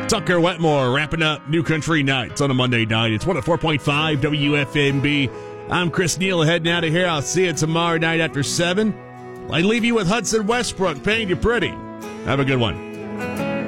Tucker Wetmore wrapping up New Country Nights on a Monday night. It's 104.5 WFMB. I'm Chris Neal heading out of here. I'll see you tomorrow night after 7. I leave you with Hudson Westbrook, Paint You Pretty. Have a good one.